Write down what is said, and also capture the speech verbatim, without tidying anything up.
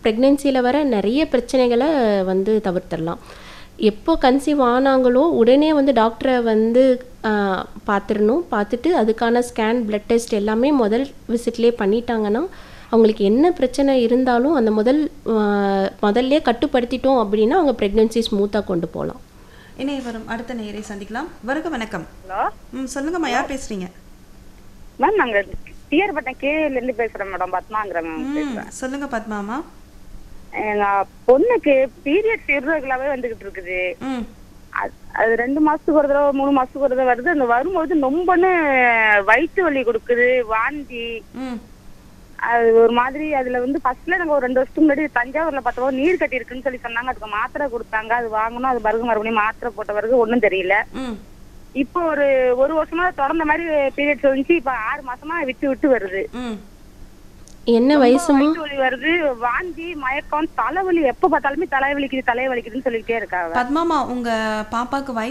ப்ரெக்னென்சியில் வர நிறைய பிரச்சனைகளை வந்து தவிர்த்திடலாம். எப்போ கன்சீவ் ஆனாங்களோ உடனே வந்து டாக்டரை வந்து பார்த்துடணும். பார்த்துட்டு அதுக்கான ஸ்கேன், பிளட் டெஸ்ட் எல்லாமே முதல் விசிட்லேயே பண்ணிட்டாங்கன்னா அவங்களுக்கு என்ன பிரச்சனை இருந்தாலும் அந்த முதல் முதல்ல கட்டுப்படுத்திட்டோம் அப்படின்னா அவங்க ப்ரெக்னென்சி ஸ்மூத்தாக கொண்டு போகலாம். இணைய வரும் அடுத்த நேரை சந்திக்கலாம். வருக வணக்கம். ஹலோ, ம் சொல்லுங்கம்மா, யார் பேசுறீங்க? மேம் நாங்க டிஆர்பட்டம் கேல இருந்து பேசுறோம் மேடம். பத்மாங்கிற மேம் ம் பேசுறேன். சொல்லுங்க பத்மாமா. எங்க பொண்ணுக்கு பீரியட்ஸ் இர்ரெகுலராவே வந்துகிட்டு இருக்குது. ம் அது- அது ரெண்டு மாசத்துக்கு ஒரு தடவை மூணு மாசத்துக்கு ஒரு தடவை வருது. அந்த வரும்போது ரொம்பன்னு வயிற்று வலி கொடுக்குது, வாந்தி. ம் அது ஒரு மாதிரி. அதுல வந்து ஃபர்ஸ்ட்ல நாங்க ஒரு ரெண்டு வருஷத்துக்கு முன்னாடி தஞ்சாவூர்ல பார்த்தோம், நீர் கட்டி இருக்குன்னு சொல்லி சொன்னாங்க. அதுக்கு மாத்திரை கொடுத்தாங்க, அது வாங்கணும். அது பிறகு மறுபடியும் மாத்திரை போட்ட பிறகு ஒன்றும் தெரியல. ம் இப்போ ஒரு ஒரு வருஷமா தொடர்ந்த மாதிரி பீரியட்ஸ் வந்துச்சு. இப்ப ஆறு மாசமா விட்டு விட்டு வருது. ம் என்ன வயசுமா? வயிற்று வலி வருது, வாந்தி, மயக்கம், தலைவலி. எப்ப பார்த்தாலுமே தலைவலிக்குது தலைவலிக்குதுன்னு சொல்லிட்டே இருக்காங்க. பத்மாமா, உங்க பாப்பாக்கு